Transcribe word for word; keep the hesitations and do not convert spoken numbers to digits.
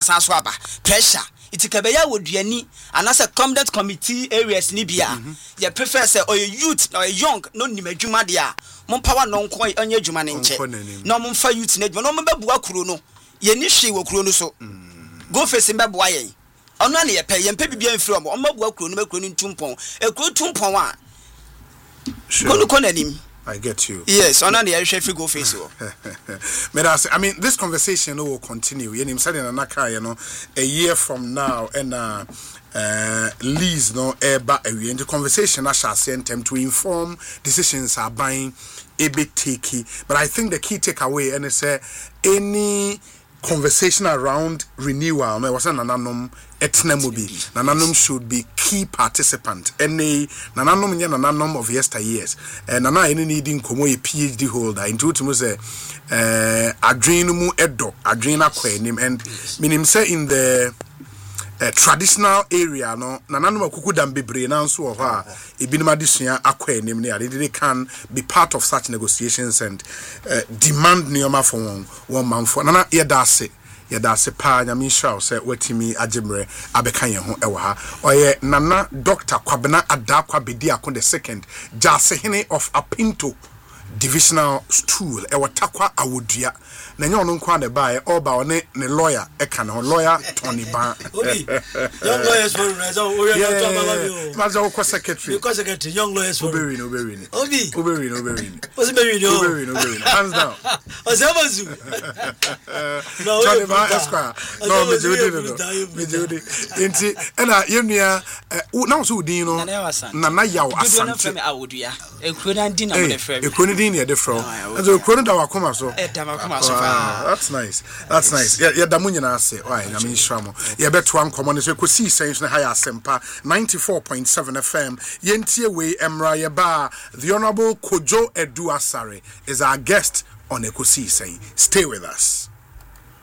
asanso aba pressure it kebeya woduani anase competent committee areas ni bia ye prefer say or youth or young no nimadwuma de a mo power no nko anya adwuma ne nche no mo mfa youth na adwuma no mo bebua kuro no ye ni hwe wo kuro no so go face mbebua ye ono na ye pe ye mpa bibia mfiri o mo mabua kuro no makuro no ntumpon e kuro tumpon a kono konanim. I get you. Yes, on the Irish go face. I mean, this conversation will continue. You know, a year from now, and uh, uh, Liz no eba and the conversation I shall send them to inform decisions are buying a bit tricky. But I think the key takeaway and it's uh, any conversation around renewal. No, was an anonymous. Etnemubi. Nananum should be key participant. Any Nananum and Nananum of yesteryears. And Nana any needing Komo a PhD holder. Into to say Adrenumu Edo, Adrena Quenim, and meaning say in the uh, traditional area, no Nananum Kukudam be brain so or her, Ibinimadisia Aquenim, they can be part of such negotiations and uh, demand Neoma for one, one month for Nana Yadase. Yada se pa nyame hwa se watimi agemre abeka ye ho ewa ha oye nana Doctor Kwabena Adakwa bedi akon the second Jasehene of Apinto divisional stool ewa takwa awodua na nya ono nkwa ne bae oba one ne lawyer e ka ne lawyer Tony Ban obi young lawyers for reason we are not about you maza wo secretary because secretary young lawyers for oberi no oberi ni obi oberi no oberi ni what's oberi no oberi no oberi hands down ozabazu no Tony Ban esquire no me jodi no me jodi enti na yenua na so udin no na na yaw asante na awodua ekuro na din na mo defrem ekuro din na defrem so ekuro da wakoma so e da wakoma so that's nice that's nice yeah yeah da munyina ase why na me nshiramo ye beto ankomo ne so ekosi sense na high asempa ninety-four point seven F M yentie we emra ye ba the Honorable Kojo Edu Asare is our guest on Ekosi saying stay with us.